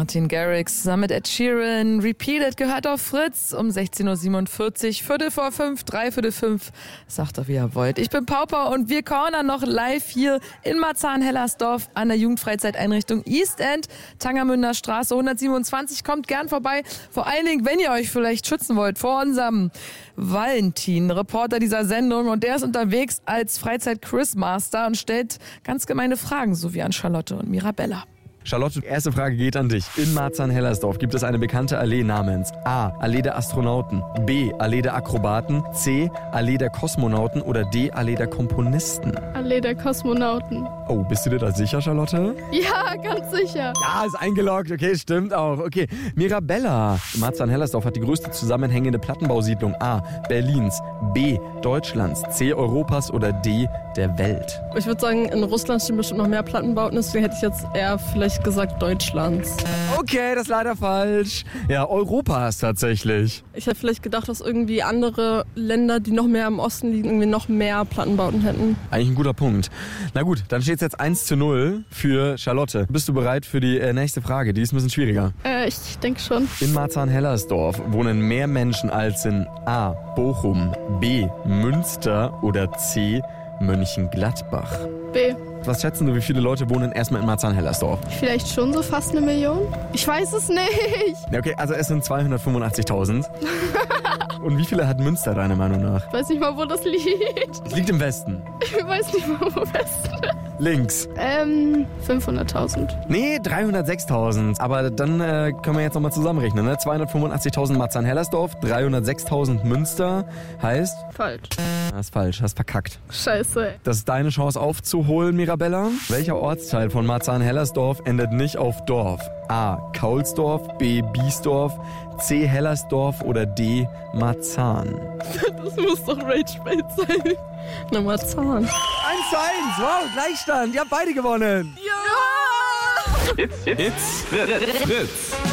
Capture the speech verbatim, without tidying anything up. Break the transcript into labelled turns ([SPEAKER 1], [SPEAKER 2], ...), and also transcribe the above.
[SPEAKER 1] Martin Garrix zusammen mit Ed Sheeran. Repeated gehört auf Fritz um sechzehn Uhr siebenundvierzig, Viertel vor fünf, drei Viertel fünf. Sagt doch, wie ihr wollt. Ich bin Pauper und wir cornern noch live hier in Marzahn-Hellersdorf an der Jugendfreizeiteinrichtung East End, Tangermünder Straße hundertsiebenundzwanzig. Kommt gern vorbei. Vor allen Dingen, wenn ihr euch vielleicht schützen wollt vor unserem Valentin, Reporter dieser Sendung. Und der ist unterwegs als Freizeit-Quizmaster und stellt ganz gemeine Fragen, so wie an Charlotte und Mirabella.
[SPEAKER 2] Charlotte, erste Frage geht an dich. In Marzahn-Hellersdorf gibt es eine bekannte Allee namens A. Allee der Astronauten, B. Allee der Akrobaten, C. Allee der Kosmonauten oder D. Allee der Komponisten.
[SPEAKER 3] Allee der Kosmonauten.
[SPEAKER 2] Oh, bist du dir da sicher, Charlotte?
[SPEAKER 3] Ja, ganz sicher.
[SPEAKER 2] Ja, ist eingeloggt. Okay, stimmt auch. Okay, Mirabella. Marzahn-Hellersdorf hat die größte zusammenhängende Plattenbausiedlung. A. Berlins, B. Deutschlands, C. Europas oder D. der Welt.
[SPEAKER 3] Ich würde sagen, in Russland stehen bestimmt noch mehr Plattenbauten, deswegen hätte ich jetzt eher vielleicht gesagt Deutschlands.
[SPEAKER 2] Okay, das ist leider falsch. Ja, Europas tatsächlich.
[SPEAKER 3] Ich hätte vielleicht gedacht, dass irgendwie andere Länder, die noch mehr im Osten liegen, irgendwie noch mehr Plattenbauten hätten.
[SPEAKER 2] Eigentlich ein guter Punkt. Na gut, dann steht es jetzt eins zu null für Charlotte. Bist du bereit für die äh, nächste Frage? Die ist ein bisschen schwieriger.
[SPEAKER 3] Äh, ich denke schon.
[SPEAKER 2] In Marzahn-Hellersdorf wohnen mehr Menschen als in A. Bochum, B. Münster oder C. Mönchengladbach.
[SPEAKER 3] B.
[SPEAKER 2] Was schätzen du, wie viele Leute wohnen erstmal in Marzahn-Hellersdorf?
[SPEAKER 3] Vielleicht schon so fast eine Million? Ich weiß es nicht.
[SPEAKER 2] Ja, okay, also es sind zweihundertfünfundachtzigtausend. Und wie viele hat Münster deiner Meinung nach?
[SPEAKER 3] Ich weiß nicht mal, wo das liegt.
[SPEAKER 2] Es liegt im Westen.
[SPEAKER 3] Ich weiß nicht mal, wo Westen ist.
[SPEAKER 2] Links.
[SPEAKER 3] Ähm, fünfhunderttausend.
[SPEAKER 2] Nee, dreihundertsechstausend. Aber dann äh, können wir jetzt nochmal zusammenrechnen, ne? zweihundertfünfundachtzigtausend Marzahn-Hellersdorf, dreihundertsechstausend Münster. Heißt?
[SPEAKER 3] Falsch.
[SPEAKER 2] Das ist falsch, hast verkackt.
[SPEAKER 3] Scheiße.
[SPEAKER 2] Das ist deine Chance aufzuholen, Mirabella. Welcher Ortsteil von Marzahn-Hellersdorf endet nicht auf Dorf? A. Kaulsdorf, B. Biesdorf, C. Hellersdorf oder D. Marzahn?
[SPEAKER 3] Das muss doch Rage-Bait sein. Na, Marzahn.
[SPEAKER 2] eins zu eins, wow, Gleichstand. Ihr habt beide gewonnen.
[SPEAKER 3] Ja!
[SPEAKER 4] It's, it's, it's Fritz.